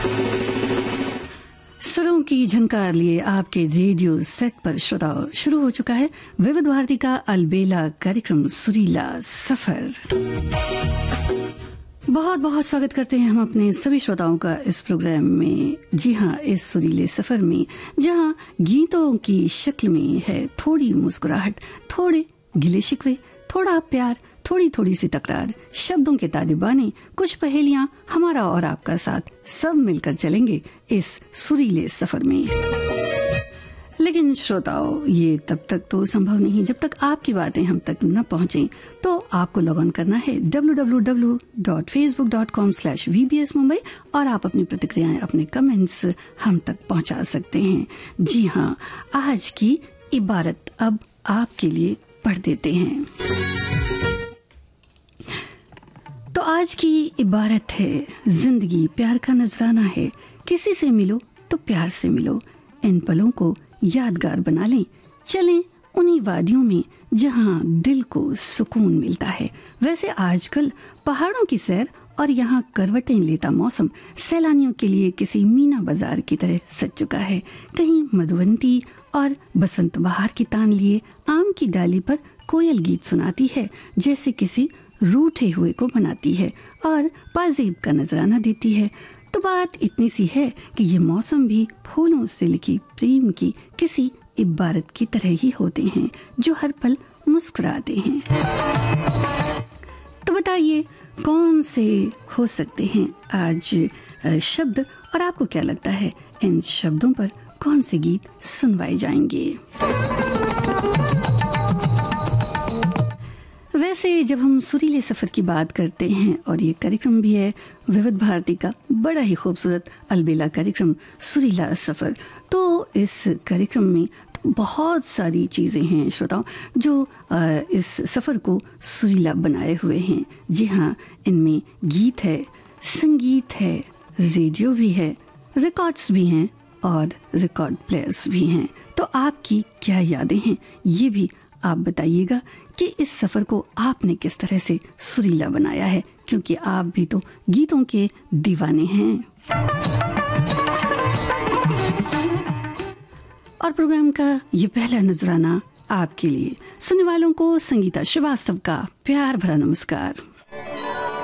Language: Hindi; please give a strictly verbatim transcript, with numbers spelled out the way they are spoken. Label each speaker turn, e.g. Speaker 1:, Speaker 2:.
Speaker 1: सुरों की झनकार लिए आपके रेडियो सेट पर श्रोताओं शुरू हो चुका है विविध भारती का अलबेला कार्यक्रम सुरीला सफर। बहुत बहुत स्वागत करते हैं हम अपने सभी श्रोताओं का इस प्रोग्राम में। जी हाँ, इस सुरीले सफर में जहाँ गीतों की शक्ल में है थोड़ी मुस्कुराहट, थोड़े गिले शिकवे, थोड़ा प्यार, थोड़ी थोड़ी सी तकरार, शब्दों के तालिबानी, कुछ पहेलियां, हमारा और आपका साथ, सब मिलकर चलेंगे इस सुरीले सफर में। लेकिन श्रोताओं, ये तब तक तो संभव नहीं जब तक आपकी बातें हम तक न पहुंचे। तो आपको लॉग ऑन करना है W W W dot Facebook dot com slash we B S Mumbai और आप अपनी प्रतिक्रियाएं, अपने कमेंट्स हम तक पहुंचा सकते हैं। जी हाँ, आज की इबारत अब आपके लिए पढ़ देते हैं। तो आज की इबारत है, जिंदगी प्यार का नजराना है, किसी से मिलो तो प्यार से मिलो, इन पलों को यादगार बना लें, चलें उन्हीं वादियों में जहां दिल को सुकून मिलता है। वैसे आजकल पहाड़ों की सैर और यहाँ करवटें लेता मौसम सैलानियों के लिए किसी मीना बाजार की तरह सज चुका है। कहीं मधुवंती और बसंत बहार की तान लिए आम की डाली पर कोयल गीत सुनाती है, जैसे किसी रूठे हुए को बनाती है और पाजेब का नजराना देती है। तो बात इतनी सी है कि ये मौसम भी फूलों से लिखी प्रेम की किसी इबारत की तरह ही होते हैं जो हर पल मुस्कुराते हैं। तो बताइए कौन से हो सकते हैं आज शब्द, और आपको क्या लगता है इन शब्दों पर कौन से गीत सुनवाए जाएंगे? वैसे जब हम सुरीले सफर की बात करते हैं, और ये कार्यक्रम भी है विविध भारती का बड़ा ही खूबसूरत अलबेला कार्यक्रम सुरीला सफर, तो इस कार्यक्रम में बहुत सारी चीजें हैं श्रोताओं जो इस सफर को सुरीला बनाए हुए हैं। जी हाँ, इनमें गीत है, संगीत है, रेडियो भी है, रिकॉर्ड्स भी हैं और रिकॉर्ड प्लेयर्स भी हैं। तो आपकी क्या यादें हैं, ये भी आप बताइएगा कि इस सफर को आपने किस तरह से सुरीला बनाया है, क्योंकि आप भी तो गीतों के दीवाने हैं। और प्रोग्राम का ये पहला नजराना आपके लिए, सुनने वालों को संगीता श्रीवास्तव का प्यार भरा नमस्कार।